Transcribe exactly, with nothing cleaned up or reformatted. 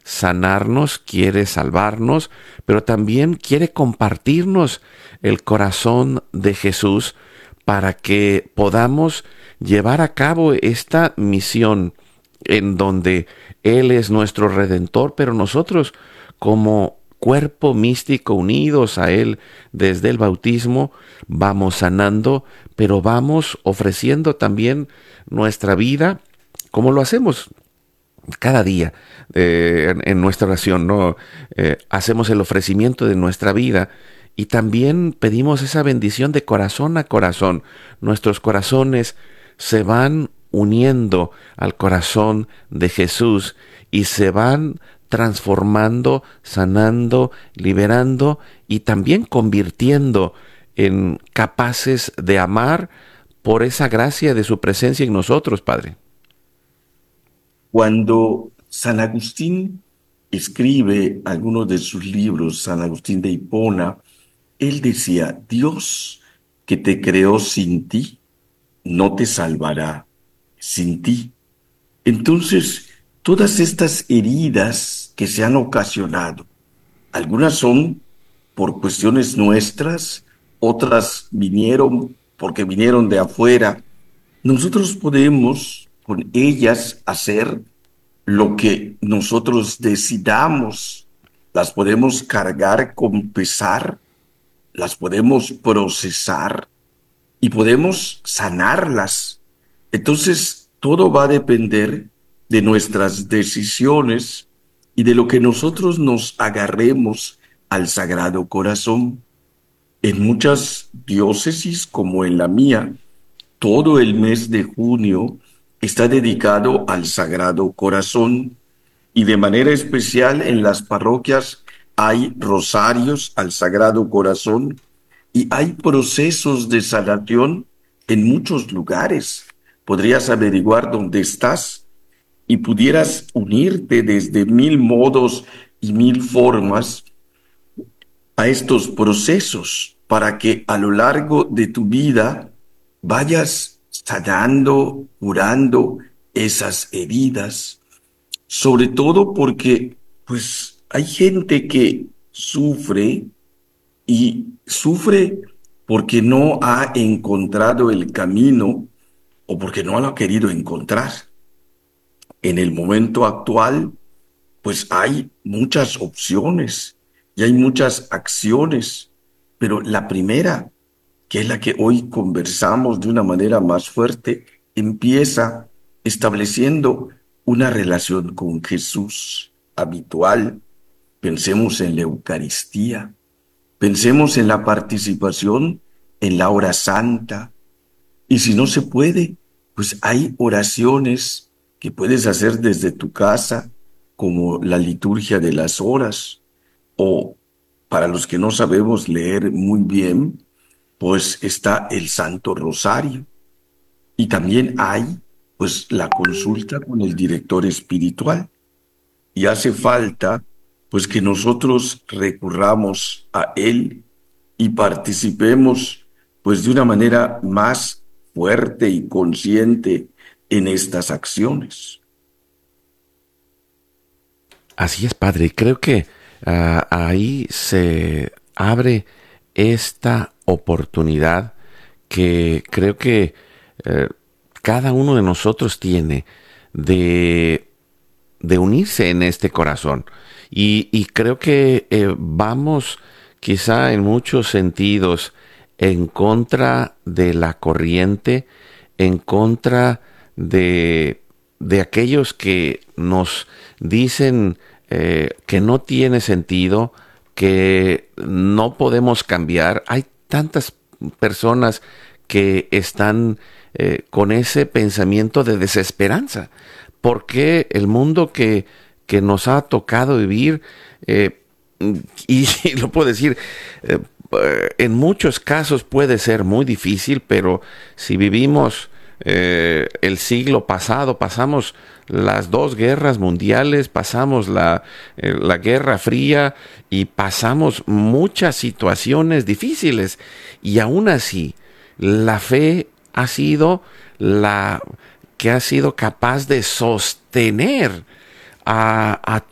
sanarnos, quiere salvarnos, pero también quiere compartirnos el corazón de Jesús para que podamos llevar a cabo esta misión en donde Él es nuestro Redentor, pero nosotros como cuerpo místico unidos a Él desde el bautismo, vamos sanando, pero vamos ofreciendo también nuestra vida, como lo hacemos cada día eh, en, en nuestra oración, ¿no? Eh, hacemos el ofrecimiento de nuestra vida y también pedimos esa bendición de corazón a corazón. Nuestros corazones se van uniendo al corazón de Jesús y se van transformando, sanando, liberando y también convirtiendo en capaces de amar por esa gracia de su presencia en nosotros, Padre. Cuando San Agustín escribe algunos de sus libros, San Agustín de Hipona, él decía: Dios que te creó sin ti, no te salvará sin ti. Entonces, todas estas heridas que se han ocasionado, algunas son por cuestiones nuestras, otras vinieron porque vinieron de afuera. Nosotros podemos con ellas hacer lo que nosotros decidamos. Las podemos cargar con pesar, las podemos procesar y podemos sanarlas. Entonces, todo va a depender de nuestras decisiones y de lo que nosotros nos agarremos al Sagrado Corazón. En muchas diócesis, como en la mía, todo el mes de junio está dedicado al Sagrado Corazón y de manera especial en las parroquias hay rosarios al Sagrado Corazón y hay procesos de sanación en muchos lugares. Podrías averiguar dónde estás y pudieras unirte desde mil modos y mil formas a estos procesos para que a lo largo de tu vida vayas sanando, curando esas heridas, sobre todo porque pues hay gente que sufre y sufre porque no ha encontrado el camino o porque no lo ha querido encontrar. En el momento actual, pues hay muchas opciones y hay muchas acciones, pero la primera, que es la que hoy conversamos de una manera más fuerte, empieza estableciendo una relación con Jesús habitual. Pensemos en la Eucaristía, pensemos en la participación en la hora santa, y si no se puede, pues hay oraciones que puedes hacer desde tu casa, como la liturgia de las horas, o para los que no sabemos leer muy bien, pues está el Santo Rosario. Y también hay, pues, la consulta con el director espiritual. Y hace falta, pues, que nosotros recurramos a él y participemos, pues, de una manera más fuerte y consciente en estas acciones. Así es, Padre. Creo que ah, ahí se abre esta oportunidad que creo que eh, cada uno de nosotros tiene de, de unirse en este corazón. Y, y creo que eh, vamos quizá en muchos sentidos en contra de la corriente, en contra de, de aquellos que nos dicen eh, que no tiene sentido, que no podemos cambiar. Hay tantas personas que están eh, con ese pensamiento de desesperanza. ¿Por qué el mundo que, que nos ha tocado vivir, eh, y, y lo puedo decir, eh, en muchos casos puede ser muy difícil, pero si vivimos eh, el siglo pasado, pasamos las dos guerras mundiales, pasamos la, eh, la Guerra Fría y pasamos muchas situaciones difíciles, y aún así la fe ha sido la que ha sido capaz de sostener a, a